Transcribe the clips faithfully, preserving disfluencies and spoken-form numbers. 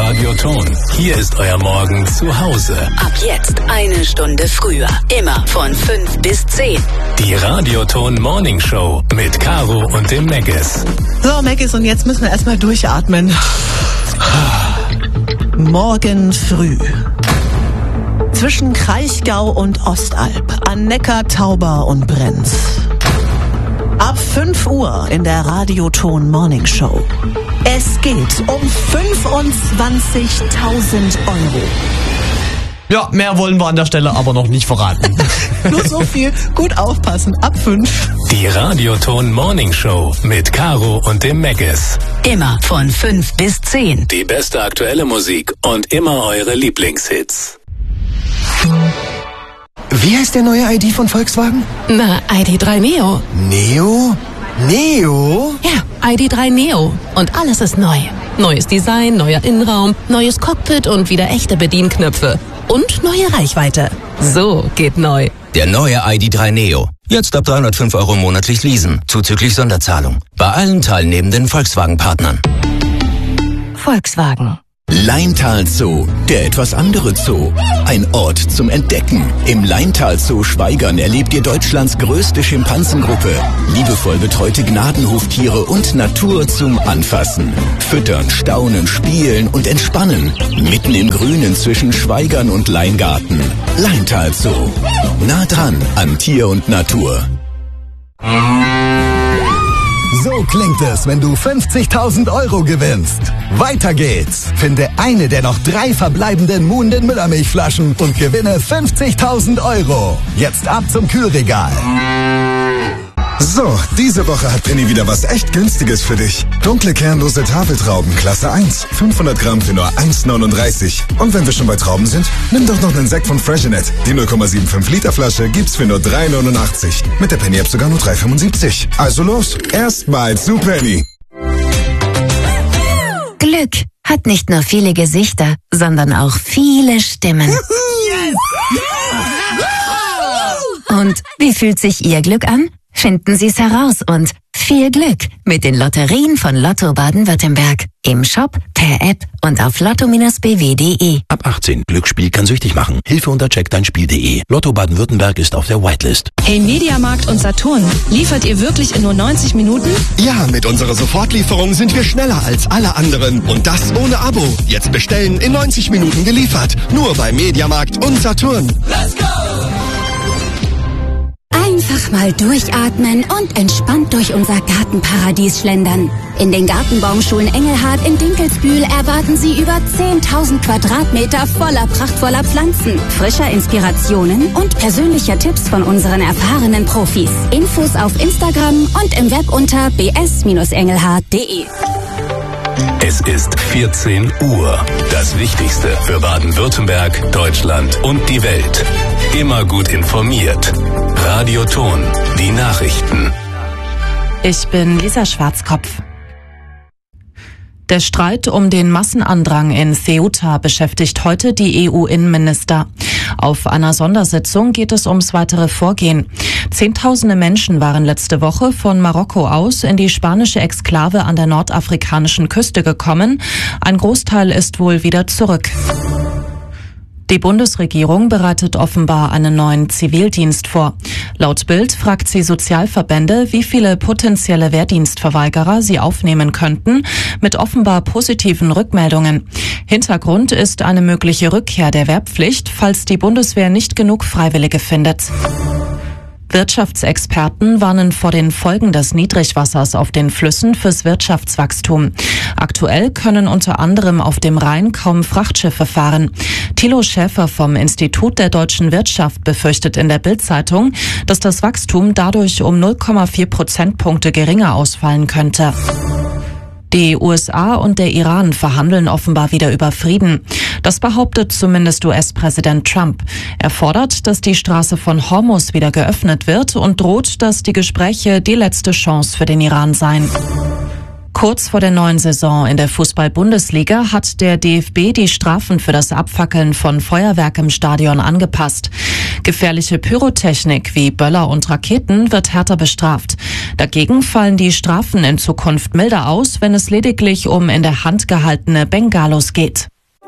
Radioton. Hier ist euer Morgen zu Hause. Ab jetzt eine Stunde früher. Immer von fünf bis zehn. Die Radioton Morning Show mit Caro und dem Meggis. So, Meggis, und jetzt müssen wir erstmal durchatmen. Morgen früh. Zwischen Kraichgau und Ostalb, an Neckar, Tauber und Brenz. Ab fünf Uhr in der Radioton Morning Show. Es geht um fünfundzwanzigtausend Euro. Ja, mehr wollen wir an der Stelle aber noch nicht verraten. Nur so viel, gut aufpassen, ab fünf. Die Radioton Morning Show mit Caro und dem Meggis. Immer von fünf bis zehn. Die beste aktuelle Musik und immer eure Lieblingshits. Wie heißt der neue I D von Volkswagen? Na, I D drei Neo. Neo? Neo? Ja, I D drei Neo. Und alles ist neu. Neues Design, neuer Innenraum, neues Cockpit und wieder echte Bedienknöpfe. Und neue Reichweite. So geht neu. Der neue I D drei Neo. Jetzt ab dreihundertfünf Euro monatlich leasen, zuzüglich Sonderzahlung. Bei allen teilnehmenden Volkswagen-Partnern. Volkswagen. Laintal Zoo, der etwas andere Zoo. Ein Ort zum Entdecken. Im Laintal Zoo Schwaigern erlebt ihr Deutschlands größte Schimpansengruppe. Liebevoll betreute Gnadenhoftiere und Natur zum Anfassen. Füttern, staunen, spielen und entspannen. Mitten im Grünen zwischen Schwaigern und Leingarten. Laintal Zoo. Nah dran an Tier und Natur. So klingt es, wenn du fünfzigtausend Euro gewinnst. Weiter geht's. Finde eine der noch drei verbleibenden Muhnden Müllermilchflaschen und gewinne fünfzigtausend Euro. Jetzt ab zum Kühlregal. So, diese Woche hat Penny wieder was echt Günstiges für dich. Dunkle kernlose Tafeltrauben, Klasse eins. fünfhundert Gramm für nur eins neununddreißig. Und wenn wir schon bei Trauben sind, nimm doch noch einen Sekt von Freshenet. Die null Komma fünfundsiebzig Liter Flasche gibt's für nur drei neunundachtzig. Mit der Penny-App sogar nur drei fünfundsiebzig. Also los, erstmal zu Penny. Glück hat nicht nur viele Gesichter, sondern auch viele Stimmen. Und wie fühlt sich Ihr Glück an? Finden Sie es heraus und viel Glück mit den Lotterien von Lotto Baden-Württemberg. Im Shop, per App und auf lotto b w punkt de. Ab achtzehn. Glücksspiel kann süchtig machen. Hilfe unter check dein Spiel punkt de. Lotto Baden-Württemberg ist auf der Whitelist. Hey Mediamarkt und Saturn, liefert ihr wirklich in nur neunzig Minuten? Ja, mit unserer Sofortlieferung sind wir schneller als alle anderen. Und das ohne Abo. Jetzt bestellen, in neunzig Minuten geliefert. Nur bei Mediamarkt und Saturn. Let's go! Einfach mal durchatmen und entspannt durch unser Gartenparadies schlendern. In den Gartenbaumschulen Engelhardt in Dinkelsbühl erwarten Sie über zehntausend Quadratmeter voller prachtvoller Pflanzen, frischer Inspirationen und persönlicher Tipps von unseren erfahrenen Profis. Infos auf Instagram und im Web unter b s engelhardt punkt de. Es ist vierzehn Uhr. Das Wichtigste für Baden-Württemberg, Deutschland und die Welt. Immer gut informiert. Radioton, die Nachrichten. Ich bin Lisa Schwarzkopf. Der Streit um den Massenandrang in Ceuta beschäftigt heute die E U-Innenminister. Auf einer Sondersitzung geht es ums weitere Vorgehen. Zehntausende Menschen waren letzte Woche von Marokko aus in die spanische Exklave an der nordafrikanischen Küste gekommen. Ein Großteil ist wohl wieder zurück. Die Bundesregierung bereitet offenbar einen neuen Zivildienst vor. Laut Bild fragt sie Sozialverbände, wie viele potenzielle Wehrdienstverweigerer sie aufnehmen könnten, mit offenbar positiven Rückmeldungen. Hintergrund ist eine mögliche Rückkehr der Wehrpflicht, falls die Bundeswehr nicht genug Freiwillige findet. Wirtschaftsexperten warnen vor den Folgen des Niedrigwassers auf den Flüssen fürs Wirtschaftswachstum. Aktuell können unter anderem auf dem Rhein kaum Frachtschiffe fahren. Thilo Schäfer vom Institut der deutschen Wirtschaft befürchtet in der Bild-Zeitung, dass das Wachstum dadurch um null Komma vier Prozentpunkte geringer ausfallen könnte. Die U S A und der Iran verhandeln offenbar wieder über Frieden. Das behauptet zumindest U S-Präsident Trump. Er fordert, dass die Straße von Hormuz wieder geöffnet wird und droht, dass die Gespräche die letzte Chance für den Iran seien. Kurz vor der neuen Saison in der Fußball-Bundesliga hat der D F B die Strafen für das Abfackeln von Feuerwerk im Stadion angepasst. Gefährliche Pyrotechnik wie Böller und Raketen wird härter bestraft. Dagegen fallen die Strafen in Zukunft milder aus, wenn es lediglich um in der Hand gehaltene Bengalos geht.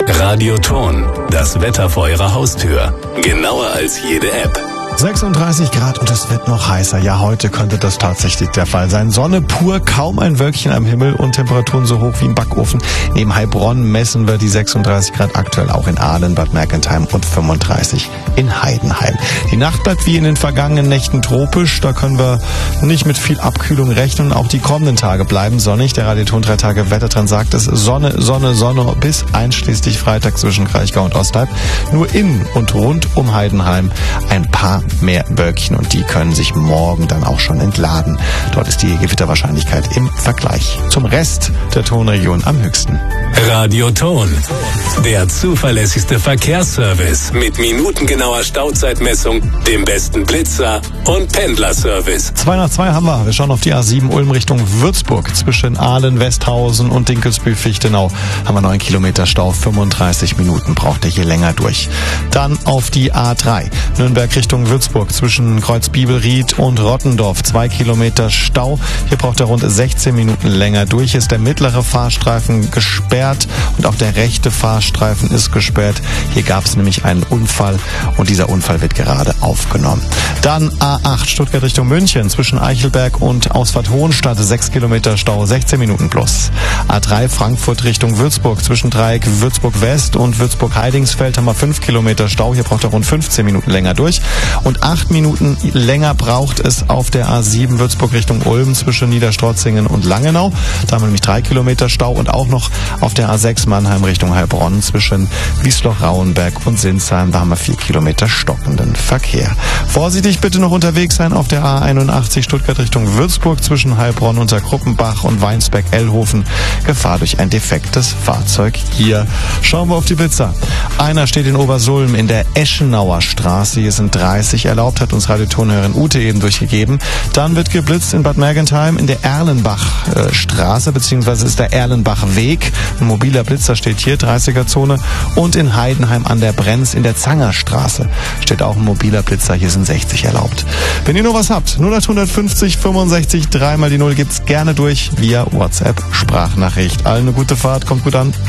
Radioton, das Wetter vor Ihrer Haustür. Genauer als jede App. sechsunddreißig Grad und es wird noch heißer. Ja, heute könnte das tatsächlich der Fall sein. Sonne pur, kaum ein Wölkchen am Himmel und Temperaturen so hoch wie im Backofen. Neben Heilbronn messen wir die sechsunddreißig Grad aktuell auch in Aalen, Bad Mergentheim und fünfunddreißig in Heidenheim. Die Nacht bleibt wie in den vergangenen Nächten tropisch. Da können wir nicht mit viel Abkühlung rechnen. Auch die kommenden Tage bleiben sonnig. Der Radioton drei Tage Wettertrend sagt es. Sonne, Sonne, Sonne bis einschließlich Freitag zwischen Kraichgau und Ostalb. Nur in und rund um Heidenheim ein paar mehr Wölkchen und die können sich morgen dann auch schon entladen. Dort ist die Gewitterwahrscheinlichkeit im Vergleich zum Rest der Tonregion am höchsten. Radioton, der zuverlässigste Verkehrsservice mit minutengenauer Stauzeitmessung, dem besten Blitzer und Pendlerservice. zwei nach zwei haben wir. Wir schauen auf die A sieben Ulm Richtung Würzburg. Zwischen Aalen, Westhausen und Dinkelsbühl-Fichtenau haben wir neun Kilometer Stau. fünfunddreißig Minuten braucht ihr hier länger durch. Dann auf die A drei Nürnberg Richtung Würzburg zwischen Kreuzbibelried und Rottendorf. Zwei Kilometer Stau. Hier braucht er rund sechzehn Minuten länger durch. Ist der mittlere Fahrstreifen gesperrt und auch der rechte Fahrstreifen ist gesperrt. Hier gab es nämlich einen Unfall und dieser Unfall wird gerade aufgenommen. Dann A acht Stuttgart Richtung München zwischen Eichelberg und Ausfahrt Hohenstadt. sechs Kilometer Stau, sechzehn Minuten plus. A drei Frankfurt Richtung Würzburg zwischen Dreieck Würzburg West und Würzburg Heidingsfeld haben wir fünf Kilometer Stau. Hier braucht er rund fünfzehn Minuten länger durch. Und acht Minuten länger braucht es auf der A sieben Würzburg Richtung Ulm zwischen Niederstrotzingen und Langenau. Da haben wir nämlich drei Kilometer Stau und auch noch auf der A sechs Mannheim Richtung Heilbronn zwischen Wiesloch-Rauenberg und Sinsheim. Da haben wir vier Kilometer stockenden Verkehr. Vorsichtig bitte noch unterwegs sein auf der A einundachtzig Stuttgart Richtung Würzburg zwischen Heilbronn unter Kruppenbach und Weinsberg-Ellhofen. Gefahr durch ein defektes Fahrzeug hier. Schauen wir auf die Blitzer. Einer steht in Obersulm in der Eschenauer Straße. Hier sind dreißig erlaubt, hat uns Radiotonhörerin Ute eben durchgegeben. Dann wird geblitzt in Bad Mergentheim in der Erlenbach-Straße, beziehungsweise ist der Erlenbach-Weg. Ein mobiler Blitzer steht hier, dreißiger-Zone. Und in Heidenheim an der Brenz in der Zangerstraße steht auch ein mobiler Blitzer. Hier sind sechzig erlaubt. Wenn ihr noch was habt, null acht fünfzig fünfundsechzig drei mal die null gibt's gerne durch via WhatsApp Sprachnachricht. Allen eine gute Fahrt, kommt gut an.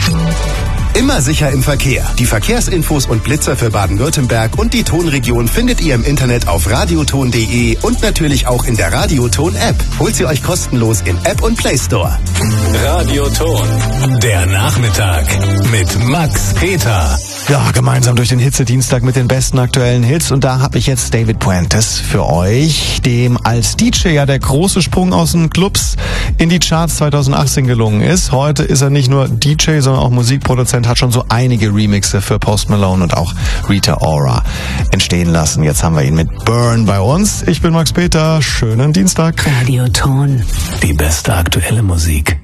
Immer sicher im Verkehr. Die Verkehrsinfos und Blitzer für Baden-Württemberg und die Tonregion findet ihr im Internet auf radioton punkt de und natürlich auch in der Radioton-App. Holt sie euch kostenlos im App und Play Store. Radioton, der Nachmittag mit Max Peter. Ja, gemeinsam durch den Hitze-Dienstag mit den besten aktuellen Hits. Und da habe ich jetzt David Puentes für euch, dem als D J ja der große Sprung aus den Clubs in die Charts zweitausendachtzehn gelungen ist. Heute ist er nicht nur D J, sondern auch Musikproduzent, hat schon so einige Remixe für Post Malone und auch Rita Ora entstehen lassen. Jetzt haben wir ihn mit Burn bei uns. Ich bin Max Peter. Schönen Dienstag. Radioton. Die beste aktuelle Musik.